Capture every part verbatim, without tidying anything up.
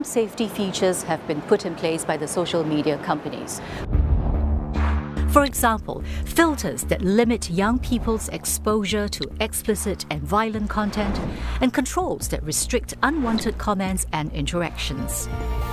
Safety features have been put in place by the social media companies. For example, filters that limit young people's exposure to explicit and violent content, and controls that restrict unwanted comments and interactions.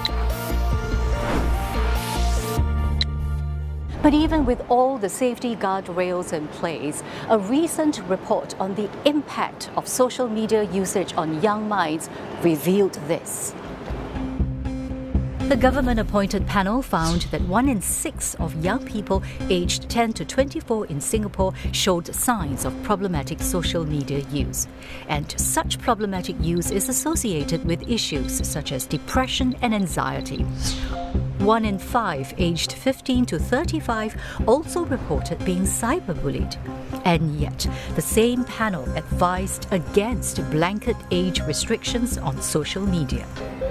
But even with all the safety guardrails in place, a recent report on the impact of social media usage on young minds revealed this. The government-appointed panel found that one in six of young people aged ten to twenty-four in Singapore showed signs of problematic social media use. And such problematic use is associated with issues such as depression and anxiety. One in five aged fifteen to thirty-five also reported being cyberbullied. And yet, the same panel advised against blanket age restrictions on social media.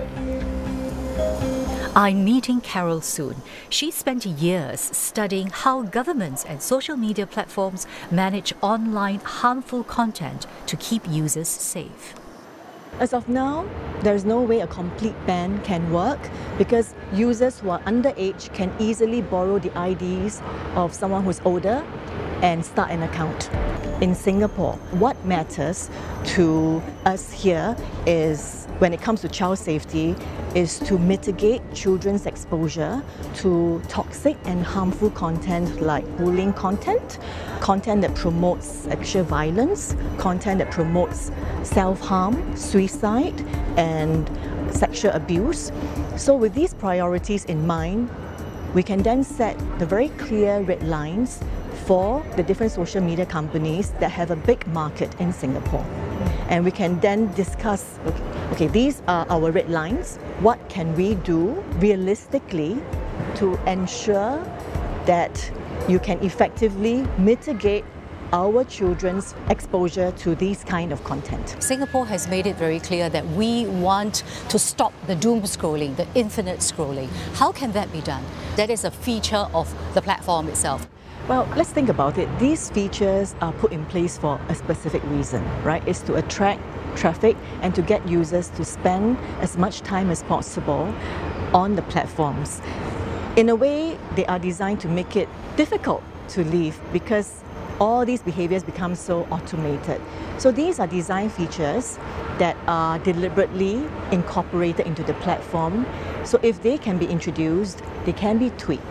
I'm meeting Carol soon. She spent years studying how governments and social media platforms manage online harmful content to keep users safe. As of now, there is no way a complete ban can work because users who are underage can easily borrow the I Ds of someone who's older and start an account. In Singapore, what matters to us here is, when it comes to child safety, is to mitigate children's exposure to toxic and harmful content like bullying content, content that promotes sexual violence, content that promotes self-harm, suicide, and sexual abuse. So with these priorities in mind, we can then set the very clear red lines for the different social media companies that have a big market in Singapore. And we can then discuss, okay, okay, these are our red lines. What can we do realistically to ensure that you can effectively mitigate our children's exposure to these kind of content? Singapore has made it very clear that we want to stop the doom scrolling, the infinite scrolling. How can that be done? That is a feature of the platform itself. Well, let's think about it. These features are put in place for a specific reason, right? It's to attract traffic and to get users to spend as much time as possible on the platforms. In a way, they are designed to make it difficult to leave because all these behaviors become so automated. So these are design features that are deliberately incorporated into the platform. So if they can be introduced, they can be tweaked.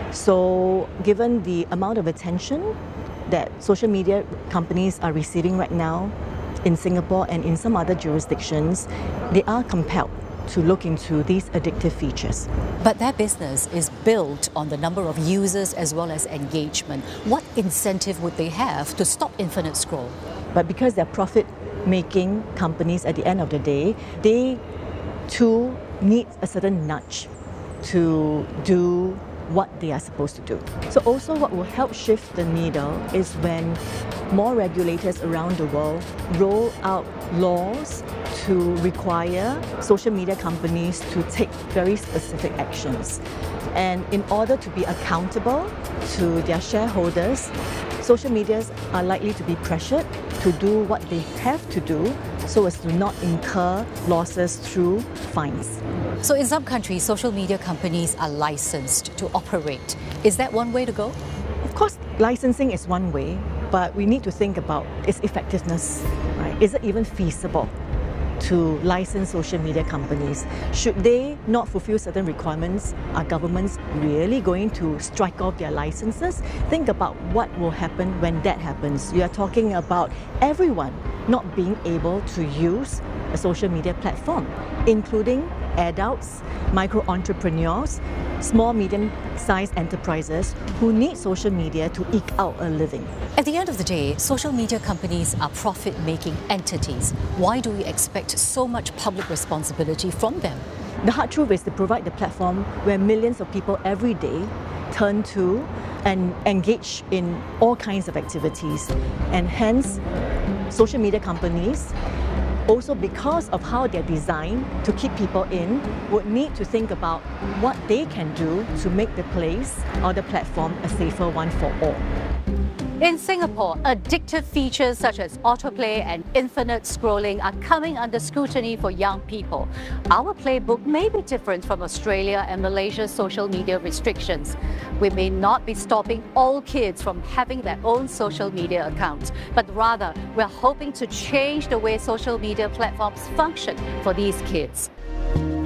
So given the amount of attention that social media companies are receiving right now in Singapore and in some other jurisdictions, they are compelled to look into these addictive features. But their business is built on the number of users as well as engagement. What incentive would they have to stop infinite scroll? But because they're profit-making companies at the end of the day, they too need a certain nudge to do what they are supposed to do. So also what will help shift the needle is when more regulators around the world roll out laws to require social media companies to take very specific actions. And in order to be accountable to their shareholders, social medias are likely to be pressured to do what they have to do so as to not incur losses through fines. So in some countries, social media companies are licensed to operate. Is that one way to go? Of course, licensing is one way, but we need to think about its effectiveness, right? Is it even feasible to license social media companies? Should they not fulfill certain requirements? Are governments really going to strike off their licenses? Think about what will happen when that happens. You are talking about everyone not being able to use a social media platform, including adults, micro-entrepreneurs, small, medium-sized enterprises who need social media to eke out a living. At the end of the day, social media companies are profit-making entities. Why do we expect so much public responsibility from them? The hard truth is to provide the platform where millions of people every day turn to and engage in all kinds of activities. And hence, social media companies, also because of how they're designed to keep people in, would need to think about what they can do to make the place or the platform a safer one for all. In Singapore, addictive features such as autoplay and infinite scrolling are coming under scrutiny for young people. Our playbook may be different from Australia and Malaysia's social media restrictions. We may not be stopping all kids from having their own social media accounts, but rather we're hoping to change the way social media platforms function for these kids.